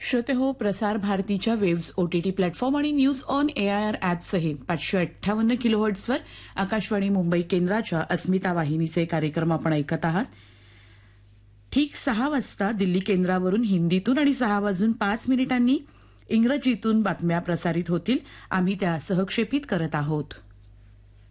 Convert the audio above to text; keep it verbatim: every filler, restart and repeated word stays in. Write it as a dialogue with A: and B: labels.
A: श्रोते हो, प्रसार भारतीच्या वेव्स ओटीटी प्लॅटफॉर्म आणि न्यूज ऑन एआयआर ॲपसहित पाचशे अठ्ठावन्न किलोहर्ट्झवर आकाशवाणी मुंबई केंद्राच्या अस्मिता वाहिनीचे कार्यक्रम आपण ऐकत आहात. ठीक सहा वाजता दिल्ली केंद्रावरून हिंदीतून आणि सहा वाजून पाच मिनिटांनी इंग्रजीतून बातम्या प्रसारित होतील. आम्ही त्या सहक्षेपित करत आहोत.